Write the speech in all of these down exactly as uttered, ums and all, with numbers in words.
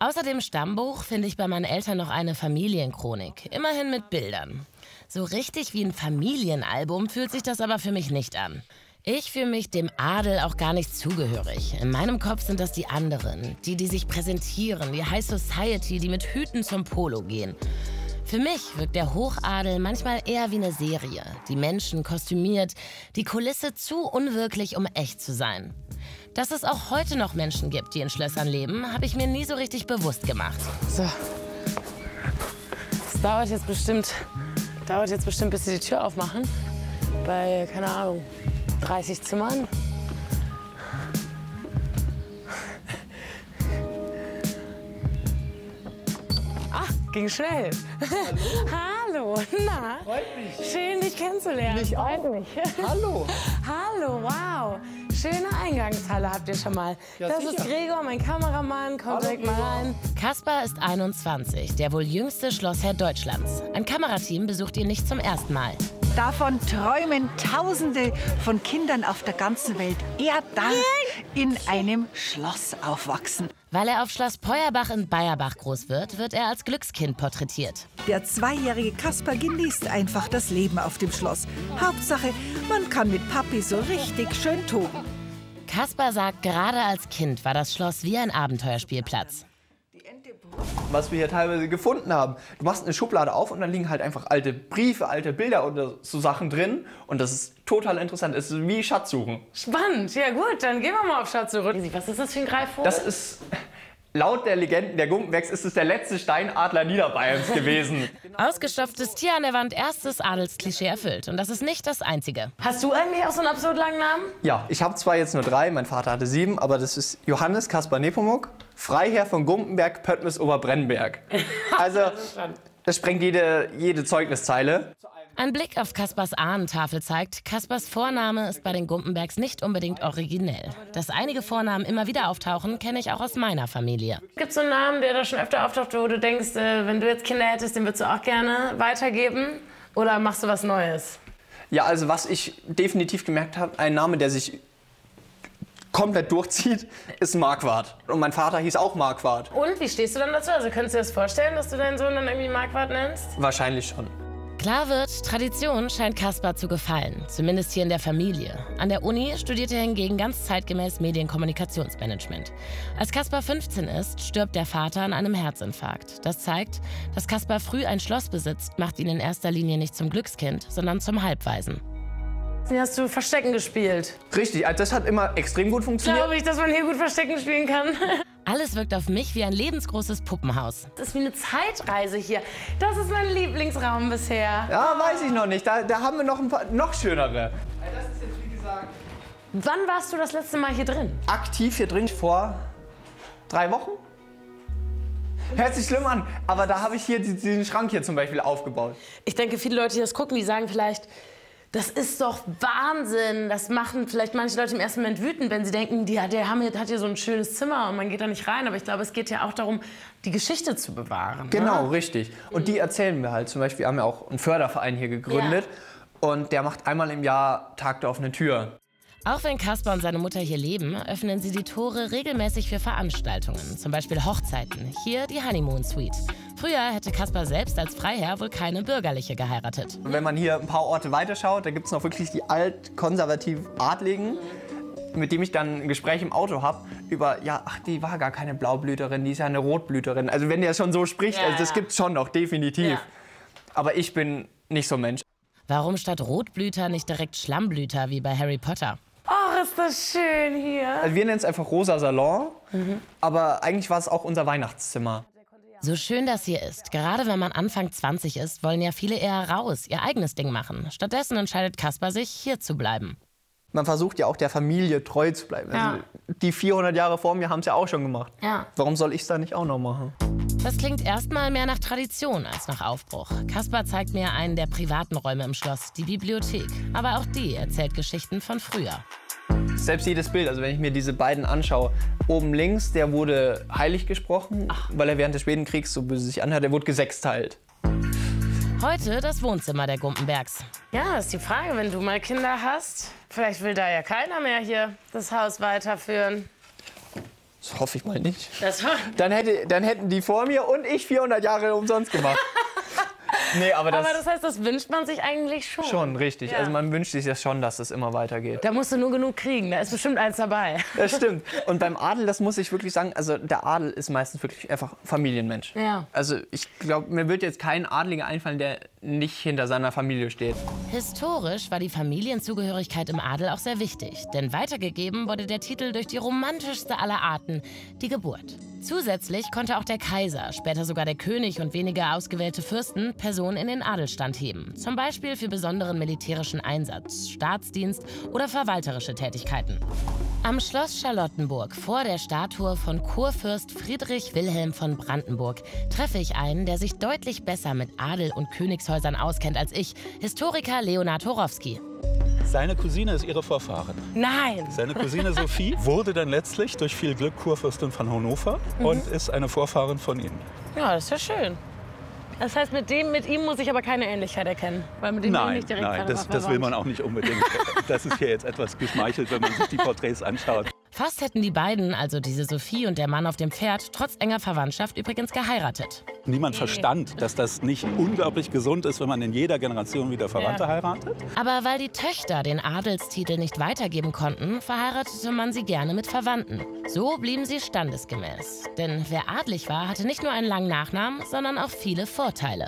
Außer dem Stammbuch finde ich bei meinen Eltern noch eine Familienchronik, immerhin mit Bildern. So richtig wie ein Familienalbum fühlt sich das aber für mich nicht an. Ich fühle mich dem Adel auch gar nicht zugehörig. In meinem Kopf sind das die anderen, die, die sich präsentieren, die High Society, die mit Hüten zum Polo gehen. Für mich wirkt der Hochadel manchmal eher wie eine Serie. Die Menschen kostümiert, die Kulisse zu unwirklich, um echt zu sein. Dass es auch heute noch Menschen gibt, die in Schlössern leben, habe ich mir nie so richtig bewusst gemacht. So. Es dauert jetzt bestimmt, dauert jetzt bestimmt, bis sie die Tür aufmachen. Bei, keine Ahnung, dreißig Zimmern. Ah, ging schnell. Hallo. Hallo, na? Freut mich. Schön, dich kennenzulernen. Mich auch. Freut mich. Hallo. Hallo, wow. Schöne Eingangshalle habt ihr schon mal. Ja, das sicher. ist Gregor, mein Kameramann. Kommt Hallo, direkt mal Gregor. rein. Kaspar ist einundzwanzig, der wohl jüngste Schlossherr Deutschlands. Ein Kamerateam besucht ihn nicht zum ersten Mal. Davon träumen Tausende von Kindern auf der ganzen Welt. Er darf in einem Schloss aufwachsen. Weil er auf Schloss Peuerbach in Bayerbach groß wird, wird er als Glückskind porträtiert. Der zweijährige Kaspar genießt einfach das Leben auf dem Schloss. Hauptsache, man kann mit Papi so richtig schön toben. Kaspar sagt, gerade als Kind war das Schloss wie ein Abenteuerspielplatz. Was wir hier teilweise gefunden haben. Du machst eine Schublade auf und dann liegen halt einfach alte Briefe, alte Bilder oder so Sachen drin. Und das ist total interessant. Es ist wie Schatzsuchen. Spannend. Ja gut, dann gehen wir mal auf Schatzsuche. Was ist das für ein Greifvogel? Das ist, laut der Legenden der Gumpenbergs, ist es der letzte Steinadler Niederbayerns gewesen. Ausgestopftes Tier an der Wand, erstes Adelsklischee erfüllt. Und das ist nicht das einzige. Hast du eigentlich auch so einen absurd langen Namen? Ja, ich habe zwar jetzt nur drei, mein Vater hatte sieben, aber das ist Johannes Kaspar Nepomuk, Freiherr von Gumpenberg, Pöttmes Oberbrennberg. Also, das sprengt jede, jede Zeugniszeile. Ein Blick auf Kaspars Ahnentafel zeigt, Kaspars Vorname ist bei den Gumpenbergs nicht unbedingt originell. Dass einige Vornamen immer wieder auftauchen, kenne ich auch aus meiner Familie. Gibt es so einen Namen, der da schon öfter auftaucht, wo du denkst, äh, wenn du jetzt Kinder hättest, den würdest du auch gerne weitergeben? Oder machst du was Neues? Ja, also was ich definitiv gemerkt habe, ein Name, der sich komplett durchzieht, ist Marquardt. Und mein Vater hieß auch Marquardt. Und wie stehst du dann dazu? Also könntest du dir das vorstellen, dass du deinen Sohn dann irgendwie Marquardt nennst? Wahrscheinlich schon. Klar wird, Tradition scheint Kaspar zu gefallen, zumindest hier in der Familie. An der Uni studiert er hingegen ganz zeitgemäß Medienkommunikationsmanagement. Als Kaspar fünfzehn ist, stirbt der Vater an einem Herzinfarkt. Das zeigt, dass Kaspar früh ein Schloss besitzt, macht ihn in erster Linie nicht zum Glückskind, sondern zum Halbwaisen. Wie hast du Verstecken gespielt? Richtig, also das hat immer extrem gut funktioniert. Glaube ich, dass man hier gut Verstecken spielen kann. Alles wirkt auf mich wie ein lebensgroßes Puppenhaus. Das ist wie eine Zeitreise hier. Das ist mein Lieblingsraum bisher. Ja, weiß ich noch nicht. Da, da haben wir noch ein paar noch schönere. Das ist jetzt wie gesagt Wann warst du das letzte Mal hier drin? aktiv hier drin vor drei Wochen. Hört sich schlimm an, aber da habe ich hier diesen Schrank hier zum Beispiel aufgebaut. Ich denke, viele Leute, die das gucken, die sagen vielleicht, das ist doch Wahnsinn. Das machen vielleicht manche Leute im ersten Moment wütend, wenn sie denken, die, der haben hier, hat hier so ein schönes Zimmer und man geht da nicht rein. Aber ich glaube, es geht ja auch darum, die Geschichte zu bewahren. Genau, ne? richtig. Und die erzählen wir halt. Zum Beispiel wir haben ja auch einen Förderverein hier gegründet. Ja. Und der macht einmal im Jahr Tag der offenen Tür. Auch wenn Kaspar und seine Mutter hier leben, öffnen sie die Tore regelmäßig für Veranstaltungen, zum Beispiel Hochzeiten. Hier die Honeymoon Suite. Früher hätte Kaspar selbst als Freiherr wohl keine bürgerliche geheiratet. Und wenn man hier ein paar Orte weiterschaut, da gibt es noch wirklich die alt-konservativ Adligen, mit dem ich dann ein Gespräch im Auto habe über, ja, ach, die war gar keine Blaublüterin, die ist ja eine Rotblüterin. Also wenn der schon so spricht, Ja, also das ja. gibt's schon noch, definitiv. Ja. Aber ich bin nicht so ein Mensch. Warum statt Rotblüter nicht direkt Schlammblüter wie bei Harry Potter? Oh, ist das schön hier. Also wir nennen es einfach Rosa Salon, aber eigentlich war es auch unser Weihnachtszimmer. So schön das hier ist, gerade wenn man Anfang zwanzig ist, wollen ja viele eher raus, ihr eigenes Ding machen. Stattdessen entscheidet Kaspar sich, hier zu bleiben. Man versucht ja auch der Familie treu zu bleiben. Ja. Also die vierhundert Jahre vor mir haben es ja auch schon gemacht. Ja. Warum soll ich es da nicht auch noch machen? Das klingt erstmal mehr nach Tradition als nach Aufbruch. Kaspar zeigt mir einen der privaten Räume im Schloss, die Bibliothek. Aber auch die erzählt Geschichten von früher. Selbst jedes Bild, also wenn ich mir diese beiden anschaue, oben links, der wurde heilig gesprochen, weil er während des Schwedenkriegs, so böse sich anhört, der wurde gesexteilt. Heute das Wohnzimmer der Gumpenbergs. Ja, ist die Frage, wenn du mal Kinder hast. Vielleicht will da ja keiner mehr hier das Haus weiterführen. Das hoffe ich mal nicht. Das Dann, hätte, dann hätten die vor mir und ich vierhundert Jahre umsonst gemacht. Nee, aber das, aber das heißt, das wünscht man sich eigentlich schon. Schon, richtig. Ja. Also man wünscht sich das schon, dass es immer weitergeht. Da musst du nur genug kriegen, da ist bestimmt eins dabei. Das stimmt. Und beim Adel, das muss ich wirklich sagen, also der Adel ist meistens wirklich einfach Familienmensch. Ja. Also ich glaube, mir wird jetzt kein Adeliger einfallen, der nicht hinter seiner Familie steht. Historisch war die Familienzugehörigkeit im Adel auch sehr wichtig, denn weitergegeben wurde der Titel durch die romantischste aller Arten, die Geburt. Zusätzlich konnte auch der Kaiser, später sogar der König und wenige ausgewählte Fürsten Personen in den Adelstand heben. Zum Beispiel für besonderen militärischen Einsatz, Staatsdienst oder verwalterische Tätigkeiten. Am Schloss Charlottenburg vor der Statue von Kurfürst Friedrich Wilhelm von Brandenburg treffe ich einen, der sich deutlich besser mit Adel und Königshäusern auskennt als ich, Historiker Leonhard Horowski. Seine Cousine ist ihre Vorfahrin. Nein! Seine Cousine Sophie wurde dann letztlich durch viel Glück Kurfürstin von Hannover mhm. und ist eine Vorfahrin von ihnen. Ja, das ist ja schön. Das heißt, mit, dem, mit ihm muss ich aber keine Ähnlichkeit erkennen? Weil mit dem bin ich Nein, nicht direkt nein das, das will man auch nicht unbedingt. Das ist hier jetzt etwas geschmeichelt, wenn man sich die Porträts anschaut. Fast hätten die beiden, also diese Sophie und der Mann auf dem Pferd, trotz enger Verwandtschaft übrigens geheiratet. Niemand verstand, dass das nicht unglaublich gesund ist, wenn man in jeder Generation wieder Verwandte Ja. heiratet. Aber weil die Töchter den Adelstitel nicht weitergeben konnten, verheiratete man sie gerne mit Verwandten. So blieben sie standesgemäß. Denn wer adlig war, hatte nicht nur einen langen Nachnamen, sondern auch viele Vorteile.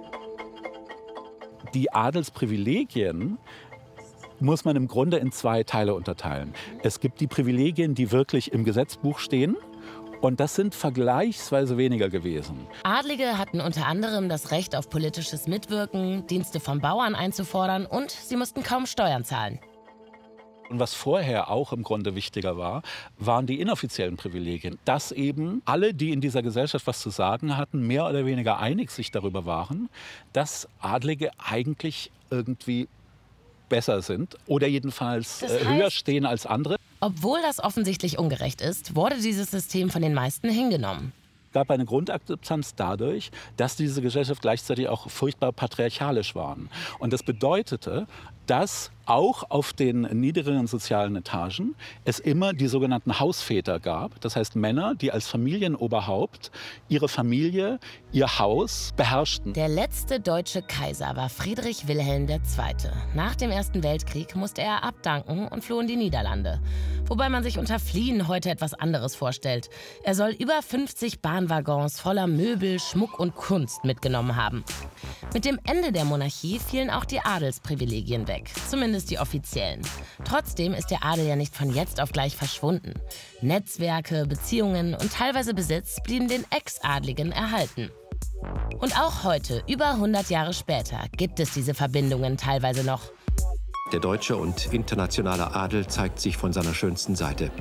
Die Adelsprivilegien muss man im Grunde in zwei Teile unterteilen. Es gibt die Privilegien, die wirklich im Gesetzbuch stehen. Und das sind vergleichsweise weniger gewesen. Adlige hatten unter anderem das Recht auf politisches Mitwirken, Dienste von Bauern einzufordern und sie mussten kaum Steuern zahlen. Und was vorher auch im Grunde wichtiger war, waren die inoffiziellen Privilegien. Dass eben alle, die in dieser Gesellschaft was zu sagen hatten, mehr oder weniger einig sich darüber waren, dass Adlige eigentlich irgendwie besser sind oder jedenfalls Das heißt, höher stehen als andere. Obwohl das offensichtlich ungerecht ist, wurde dieses System von den meisten hingenommen. Es gab eine Grundakzeptanz dadurch, dass diese Gesellschaft gleichzeitig auch furchtbar patriarchalisch waren. Und das bedeutete, dass auch auf den niedrigeren sozialen Etagen es immer die sogenannten Hausväter gab. Das heißt Männer, die als Familienoberhaupt ihre Familie, ihr Haus beherrschten. Der letzte deutsche Kaiser war Friedrich Wilhelm der Zweite. Nach dem Ersten Weltkrieg musste er abdanken und floh in die Niederlande. Wobei man sich unter Fliehen heute etwas anderes vorstellt. Er soll über fünfzig Bahnwaggons voller Möbel, Schmuck und Kunst mitgenommen haben. Mit dem Ende der Monarchie fielen auch die Adelsprivilegien weg, zumindest die offiziellen. Trotzdem ist der Adel ja nicht von jetzt auf gleich verschwunden. Netzwerke, Beziehungen und teilweise Besitz blieben den Ex-Adligen erhalten. Und auch heute, über hundert Jahre später, gibt es diese Verbindungen teilweise noch. Der deutsche und internationale Adel zeigt sich von seiner schönsten Seite.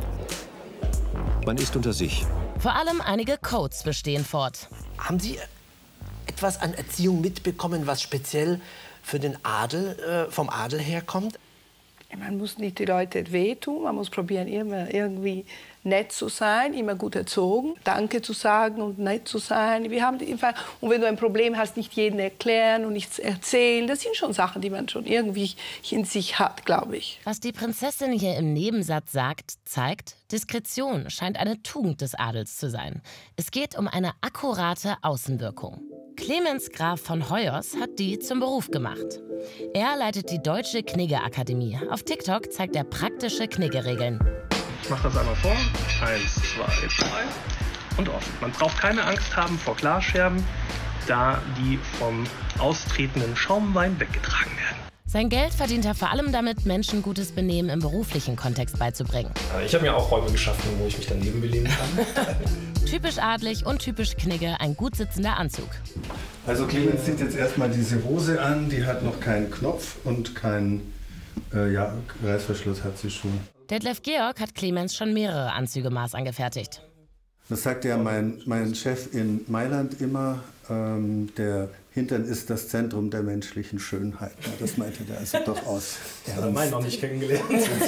Man ist unter sich. Vor allem einige Codes bestehen fort. Haben Sie etwas an Erziehung mitbekommen, was speziell für den Adel, äh, vom Adel herkommt? Man muss nicht die Leute wehtun, man muss probieren, immer irgendwie nett zu sein, immer gut erzogen, Danke zu sagen und nett zu sein. Wir haben die, und wenn du ein Problem hast, nicht jedem erklären und nichts erzählen. Das sind schon Sachen, die man schon irgendwie in sich hat, glaube ich. Was die Prinzessin hier im Nebensatz sagt, zeigt, Diskretion scheint eine Tugend des Adels zu sein. Es geht um eine akkurate Außenwirkung. Clemens Graf von Hoyos hat die zum Beruf gemacht. Er leitet die Deutsche Knigge-Akademie. Auf TikTok zeigt er praktische Knigge-Regeln. Ich mache das einmal vor. Eins, zwei, drei. Und offen. Man braucht keine Angst haben vor Glasscherben, da die vom austretenden Schaumwein weggetragen werden. Sein Geld verdient er vor allem damit, Menschen gutes Benehmen im beruflichen Kontext beizubringen. Ich habe mir auch Räume geschaffen, wo ich mich daneben belehnen kann. Typisch adlig und typisch Knigge, ein gut sitzender Anzug. Also Clemens zieht jetzt erstmal diese Hose an, die hat noch keinen Knopf und keinen äh, ja, Reißverschluss hat sie schon. Detlef Georg hat Clemens schon mehrere Anzüge Maß angefertigt. Das sagte ja mein, mein Chef in Mailand immer, ähm, der Hintern ist das Zentrum der menschlichen Schönheit. Ja, das meinte der also durchaus ernst. Hat meinen noch nicht kennengelernt.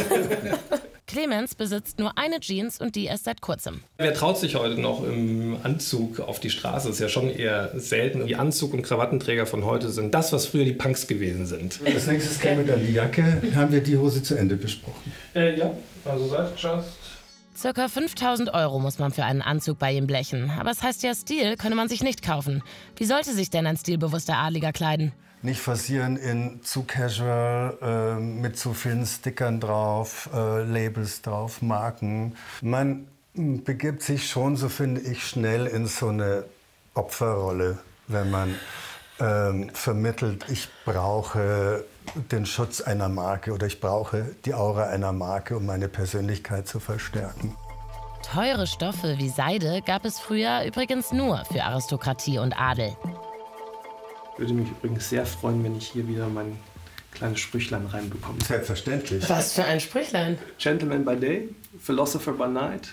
Clemens besitzt nur eine Jeans und die erst seit kurzem. Wer traut sich heute noch im Anzug auf die Straße? Das ist ja schon eher selten. Die Anzug- und Krawattenträger von heute sind das, was früher die Punks gewesen sind. Als nächstes käme dann die Jacke. Haben wir die Hose zu Ende besprochen? Äh, ja, also Seite just. Circa fünftausend Euro muss man für einen Anzug bei ihm blechen. Aber es heißt ja, Stil könne man sich nicht kaufen. Wie sollte sich denn ein stilbewusster Adliger kleiden? Nicht forcieren in zu casual, äh, mit zu vielen Stickern drauf, äh, Labels drauf, Marken. Man begibt sich schon, so finde ich, schnell in so eine Opferrolle, wenn man ähm, vermittelt, ich brauche den Schutz einer Marke oder ich brauche die Aura einer Marke, um meine Persönlichkeit zu verstärken. Teure Stoffe wie Seide gab es früher übrigens nur für Aristokratie und Adel. Ich würde mich übrigens sehr freuen, wenn ich hier wieder mein kleines Sprüchlein reinbekomme. Selbstverständlich. Was für ein Sprüchlein? Gentleman by day, philosopher by night,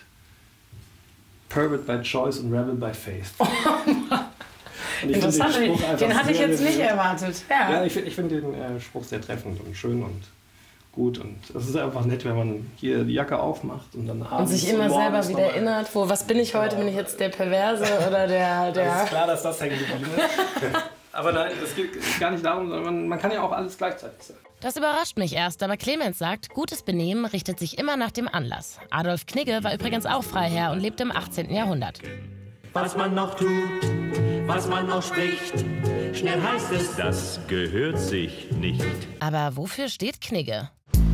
pervert by choice und rebel by faith. Und ich Interessant, den, den, den hatte ich jetzt nicht erwartet. Ja, ja ich finde ich find den äh, Spruch sehr treffend und schön und gut. Und es ist einfach nett, wenn man hier die Jacke aufmacht und dann abends und sich immer selber wieder erinnert, wo, was bin ich heute? Bin ich jetzt der Perverse oder der... der das ist klar, dass das hängen geblieben ist. Aber nein, es geht gar nicht darum, sondern man, man kann ja auch alles gleichzeitig sein. Das überrascht mich erst, aber Clemens sagt, gutes Benehmen richtet sich immer nach dem Anlass. Adolf Knigge war übrigens auch Freiherr und lebte im achtzehnten Jahrhundert. Was man noch tut, was man noch spricht, schnell heißt es, das gehört sich nicht. Aber wofür steht Knigge?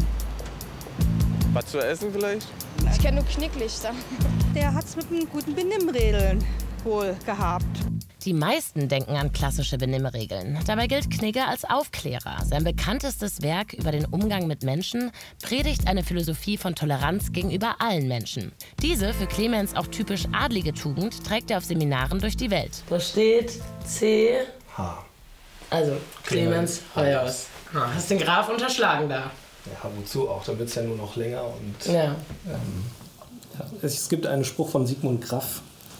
Was zu essen vielleicht? Ich kenne nur Knicklichter. Der hat es mit einem guten Benimmregeln wohl gehabt. Die meisten denken an klassische Benimmregeln. Dabei gilt Knigge als Aufklärer. Sein bekanntestes Werk über den Umgang mit Menschen predigt eine Philosophie von Toleranz gegenüber allen Menschen. Diese, für Clemens auch typisch adlige Tugend, trägt er auf Seminaren durch die Welt. Da steht C. H. Also Clemens Hoyos. Ah, hast den Graf unterschlagen da. Ja, wozu auch? Da wird es ja nur noch länger. Und, ja. Ähm, ja. Es gibt einen Spruch von Sigmund Graff.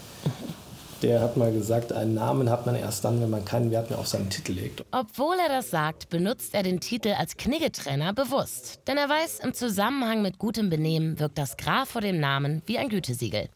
Der hat mal gesagt, einen Namen hat man erst dann, wenn man keinen Wert mehr auf seinen Titel legt. Obwohl er das sagt, benutzt er den Titel als Knigge-Trainer bewusst. Denn er weiß, im Zusammenhang mit gutem Benehmen wirkt das Graf vor dem Namen wie ein Gütesiegel.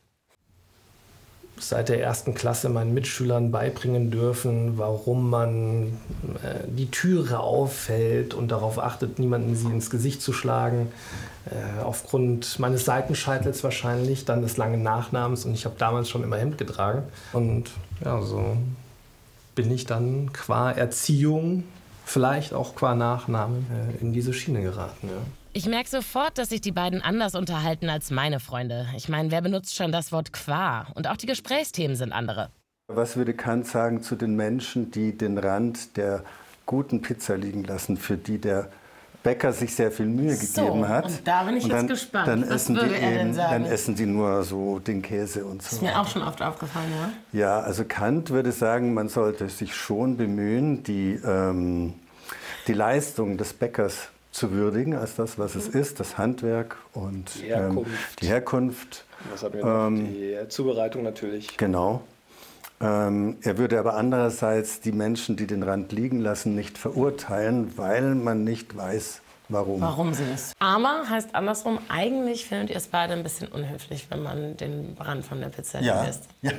Seit der ersten Klasse meinen Mitschülern beibringen dürfen, warum man äh, die Türe aufhält und darauf achtet, niemanden sie ins Gesicht zu schlagen. Äh, aufgrund meines Seitenscheitels wahrscheinlich, dann des langen Nachnamens. Und ich habe damals schon immer Hemd getragen. Und ja, so bin ich dann qua Erziehung, vielleicht auch qua Nachname, äh, in diese Schiene geraten. Ja. Ich merke sofort, dass sich die beiden anders unterhalten als meine Freunde. Ich meine, wer benutzt schon das Wort qua? Und auch die Gesprächsthemen sind andere. Was würde Kant sagen zu den Menschen, die den Rand der guten Pizza liegen lassen, für die der Bäcker sich sehr viel Mühe so, gegeben hat? Und da bin ich und dann, jetzt gespannt. Dann Was essen würde die er denn eben, sagen? Dann essen die nur so den Käse und so. Das ist mir auch schon oft aufgefallen, ja? Ja, also Kant würde sagen, man sollte sich schon bemühen, die, ähm, die Leistung des Bäckers zu würdigen als das, was es ist, das Handwerk und die Herkunft. Ähm, die Herkunft. Was haben wir noch? Ähm, die Zubereitung natürlich. Genau. Ähm, er würde aber andererseits die Menschen, die den Rand liegen lassen, nicht verurteilen, weil man nicht weiß, warum. Warum sie es. Aber heißt andersrum, eigentlich findet ihr es beide ein bisschen unhöflich, wenn man den Rand von der Pizza ja. isst. Ja.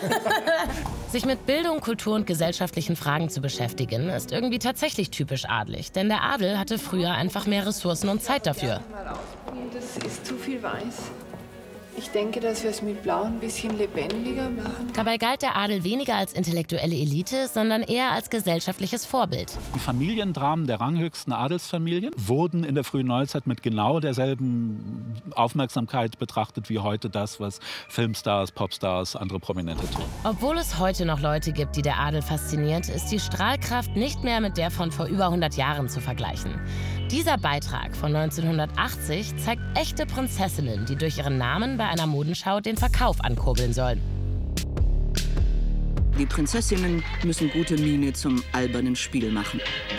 Sich mit Bildung, Kultur und gesellschaftlichen Fragen zu beschäftigen, ist irgendwie tatsächlich typisch adlig. Denn der Adel hatte früher einfach mehr Ressourcen und Zeit dafür. Das ist zu viel weiß. Ich denke, dass wir es mit Blau ein bisschen lebendiger machen. Dabei galt der Adel weniger als intellektuelle Elite, sondern eher als gesellschaftliches Vorbild. Die Familiendramen der ranghöchsten Adelsfamilien wurden in der frühen Neuzeit mit genau derselben Aufmerksamkeit betrachtet wie heute das, was Filmstars, Popstars, andere Prominente tun. Obwohl es heute noch Leute gibt, die der Adel fasziniert, ist die Strahlkraft nicht mehr mit der von vor über hundert Jahren zu vergleichen. Dieser Beitrag von neunzehnhundertachtzig zeigt echte Prinzessinnen, die durch ihren Namen bei einer Modenschau den Verkauf ankurbeln sollen. Die Prinzessinnen müssen gute Miene zum albernen Spiel machen.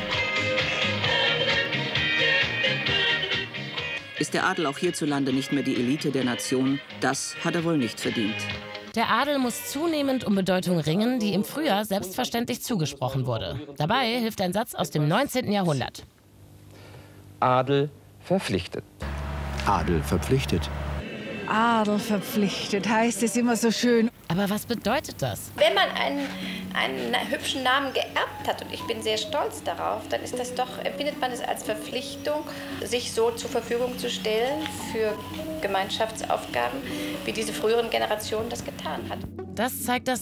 Ist der Adel auch hierzulande nicht mehr die Elite der Nation, das hat er wohl nicht verdient. Der Adel muss zunehmend um Bedeutung ringen, die ihm früher selbstverständlich zugesprochen wurde. Dabei hilft ein Satz aus dem neunzehnten Jahrhundert. Adel verpflichtet. Adel verpflichtet. Adel verpflichtet heißt es immer so schön. Aber was bedeutet das? Wenn man einen, einen hübschen Namen geerbt hat, und ich bin sehr stolz darauf, dann ist das doch, empfindet man es als Verpflichtung, sich so zur Verfügung zu stellen für Gemeinschaftsaufgaben, wie diese früheren Generationen das getan hat. Das zeigt das